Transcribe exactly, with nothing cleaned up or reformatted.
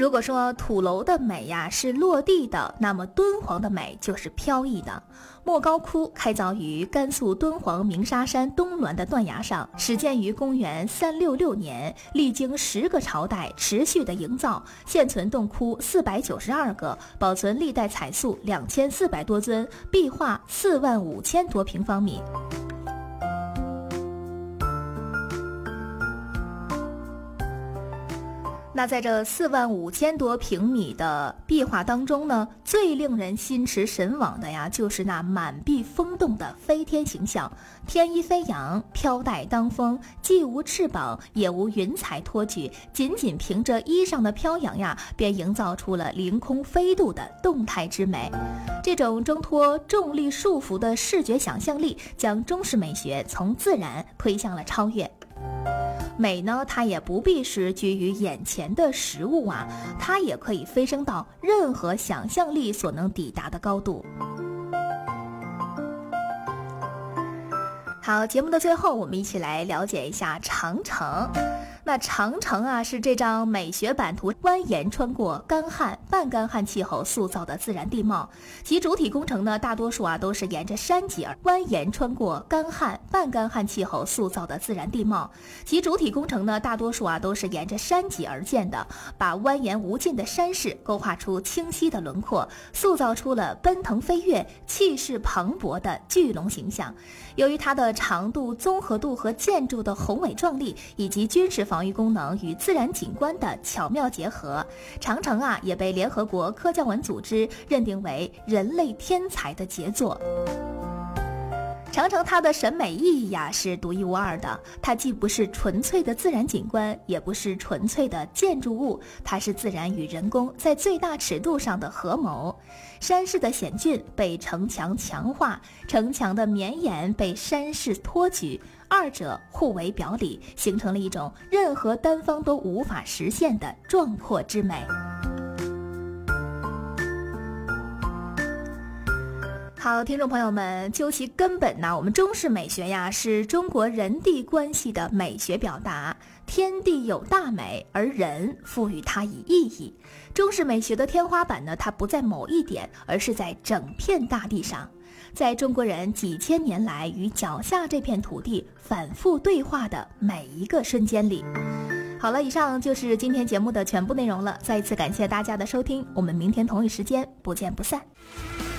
如果说土楼的美呀是落地的，那么敦煌的美就是飘逸的。莫高窟开凿于甘肃敦煌鸣沙山东峦的断崖上，始建于公元三六六年，历经十个朝代持续的营造，现存洞窟四百九十二个，保存历代彩塑两千四百多尊，壁画四万五千多平方米。那在这四万五千多平米的壁画当中呢，最令人心驰神往的呀，就是那满壁风动的飞天形象，天衣飞扬，飘带当风，既无翅膀，也无云彩托举，仅仅凭着衣裳的飘扬呀，便营造出了凌空飞渡的动态之美。这种挣脱重力束缚的视觉想象力，将中式美学从自然推向了超越。美呢，它也不必是居于眼前的实物啊，它也可以飞升到任何想象力所能抵达的高度。好，节目的最后，我们一起来了解一下长城。那长城啊，是这张美学版图蜿蜒穿过干旱、半干旱气候塑造的自然地貌，其主体工程呢，大多数啊都是沿着山脊而蜿蜒穿过干旱、半干旱气候塑造的自然地貌，其主体工程呢，大多数啊都是沿着山脊而建的，把蜿蜒无尽的山势勾画出清晰的轮廓，塑造出了奔腾飞跃、气势磅礴的巨龙形象。由于它的长度、综合度和建筑的宏伟壮丽，以及军事防御功能与自然景观的巧妙结合，长城啊也被联合国科教文组织认定为人类天才的杰作。长城它的审美意义呀是独一无二的，它既不是纯粹的自然景观，也不是纯粹的建筑物，它是自然与人工在最大尺度上的合谋。山势的险峻被城墙强化，城墙的绵延被山势托举，二者互为表里，形成了一种任何单方都无法实现的壮阔之美。好，听众朋友们，究其根本呢，我们中式美学呀，是中国人地关系的美学表达。天地有大美，而人赋予它以意义。中式美学的天花板呢，它不在某一点，而是在整片大地上。在中国人几千年来与脚下这片土地反复对话的每一个瞬间里。好了，以上就是今天节目的全部内容了。再一次感谢大家的收听，我们明天同一时间不见不散。